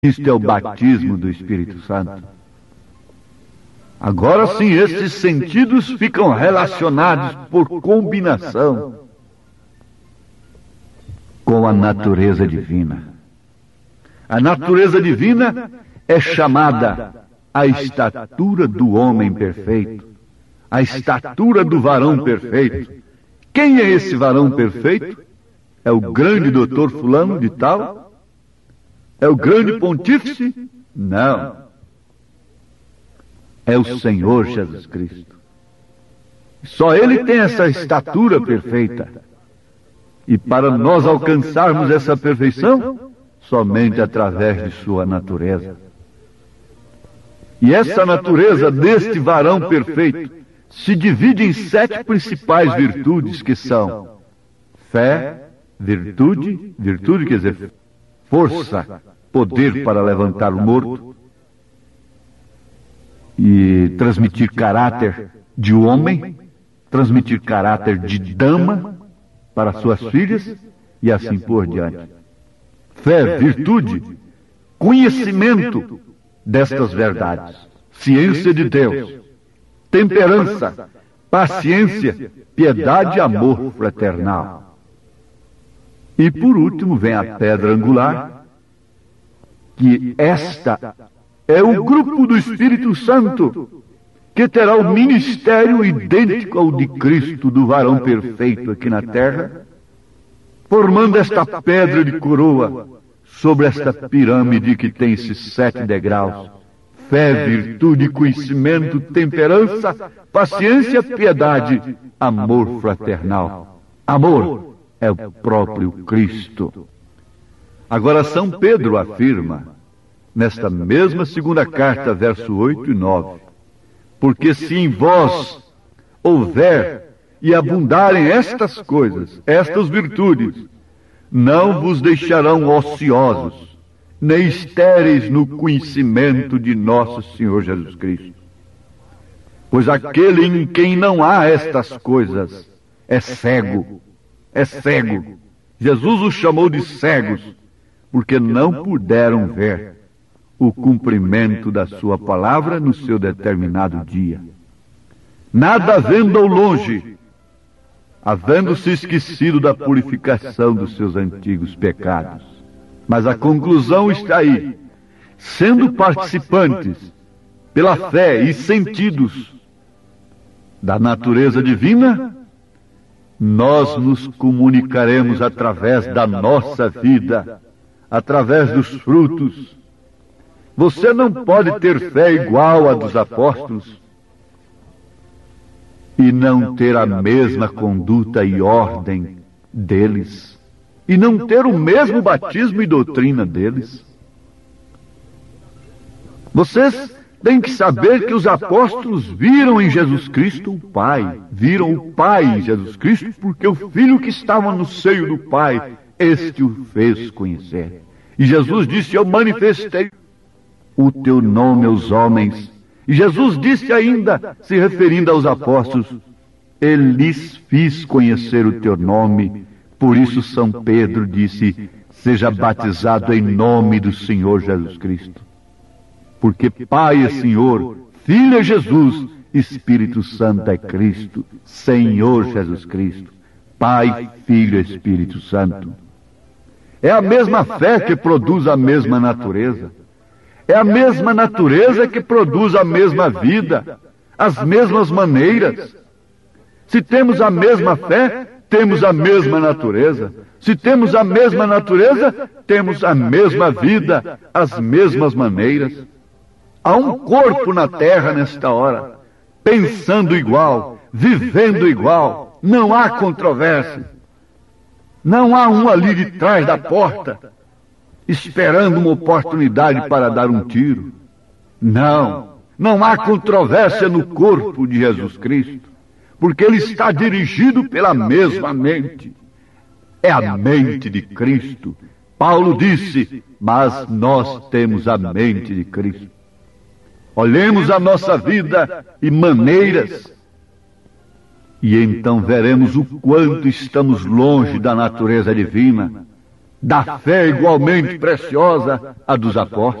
Isto é o batismo do Espírito Santo. Agora sim, esses sentidos ficam relacionados por combinação com a natureza divina. A natureza divina é chamada a estatura do homem perfeito, a estatura do varão perfeito. Quem é esse varão perfeito? É o grande doutor fulano de tal? É o grande pontífice? Não. É o Senhor Jesus Cristo. Só Ele tem essa estatura perfeita. E para nós alcançarmos essa perfeição, somente através de sua natureza. E essa natureza deste varão perfeito se divide em 7 principais virtudes, que são fé, virtude quer dizer força, poder para levantar o morto, e transmitir caráter de homem, transmitir caráter de dama para suas filhas, e assim por diante. Fé, virtude, conhecimento destas verdades, ciência de Deus, temperança, paciência, piedade e amor fraternal. E por último vem a pedra angular, que esta é o grupo do Espírito Santo, que terá o ministério idêntico ao de Cristo, do varão perfeito aqui na terra, formando esta pedra de coroa sobre esta pirâmide que tem esses 7 degraus. Fé, virtude, conhecimento, temperança, paciência, piedade, amor fraternal. Amor é o próprio Cristo. Agora São Pedro afirma, nesta mesma segunda carta, verso 8 e 9, porque se em vós houver e abundarem estas coisas, estas virtudes, não vos deixarão ociosos, nem estéreis no conhecimento de nosso Senhor Jesus Cristo. Pois aquele em quem não há estas coisas é cego, é cego. Jesus os chamou de cegos, porque não puderam ver o cumprimento da sua palavra no seu determinado dia. Nada vendo ao longe, havendo-se esquecido da purificação dos seus antigos pecados. Mas a conclusão está aí. Sendo participantes, pela fé e sentidos da natureza divina, nós nos comunicaremos através da nossa vida, através dos frutos. Você não pode ter fé igual à dos apóstolos e não ter a mesma conduta e ordem deles, e não ter o mesmo batismo e doutrina deles. Vocês têm que saber que os apóstolos viram em Jesus Cristo o Pai, viram o Pai em Jesus Cristo, porque o Filho que estava no seio do Pai, este o fez conhecer. E Jesus disse: eu manifestei o teu nome aos homens. E Jesus disse ainda, se referindo aos apóstolos: eu lhes fiz conhecer o teu nome. Por isso São Pedro disse: seja batizado em nome do Senhor Jesus Cristo. Porque Pai é Senhor, Filho é Jesus, Espírito Santo é Cristo, Senhor Jesus Cristo. Pai, Filho e Espírito Santo. É a mesma fé que produz a mesma natureza. É a mesma natureza que produz a mesma vida, as mesmas maneiras. Se temos a mesma fé, temos a mesma natureza. Se temos a mesma natureza, temos a mesma vida, as mesmas maneiras. Há um corpo na terra nesta hora, pensando igual, vivendo igual. Não há controvérsia. Não há um ali de trás da porta, esperando uma oportunidade para dar um tiro. Não há controvérsia no corpo de Jesus Cristo, porque ele está dirigido pela mesma mente. É a mente de Cristo. Paulo disse: mas nós temos a mente de Cristo. Olhemos a nossa vida e maneiras, e então veremos o quanto estamos longe da natureza divina, da fé igualmente preciosa a dos apóstolos.